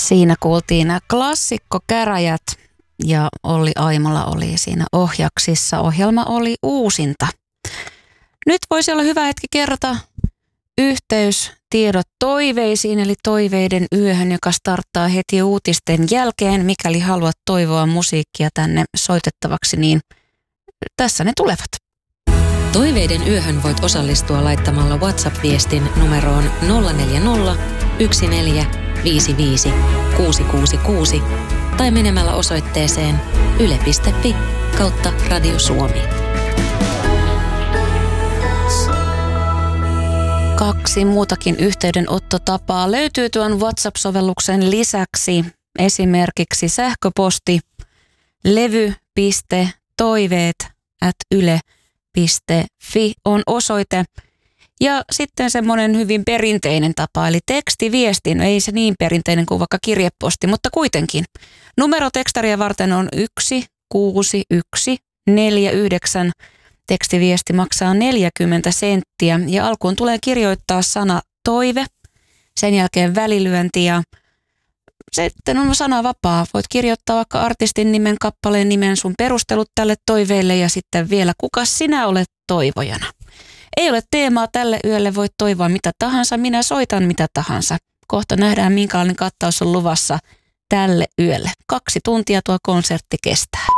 Siinä kuultiin klassikkokäräjät ja Olli Aimola oli siinä ohjaksissa. Ohjelma oli uusinta. Nyt voisi olla hyvä hetki kerrata yhteystiedot toiveisiin, eli toiveiden yöhön, joka starttaa heti uutisten jälkeen. Mikäli haluat toivoa musiikkia tänne soitettavaksi, niin tässä ne tulevat. Toiveiden yöhön voit osallistua laittamalla WhatsApp-viestin numeroon 040 1455 666 tai menemällä osoitteeseen yle.fi/Radio Suomi. 2 muutakin yhteydenottotapaa löytyy tuon WhatsApp-sovelluksen lisäksi. Esimerkiksi sähköposti levy.toiveet@yle.fi on osoite. Ja sitten semmoinen hyvin perinteinen tapa, eli tekstiviestin. Ei se niin perinteinen kuin vaikka kirjeposti, mutta kuitenkin. Numero tekstaria varten on 16149. Tekstiviesti maksaa 40 senttiä ja alkuun tulee kirjoittaa sana toive, sen jälkeen välilyönti ja sitten on sana vapaa. Voit kirjoittaa vaikka artistin nimen, kappaleen nimen, sun perustelut tälle toiveelle ja sitten vielä kuka sinä olet toivojana. Ei ole teemaa tälle yölle, voit toivoa mitä tahansa, minä soitan mitä tahansa. Kohta nähdään minkälainen kattaus on luvassa tälle yölle. 2 tuntia tuo konsertti kestää.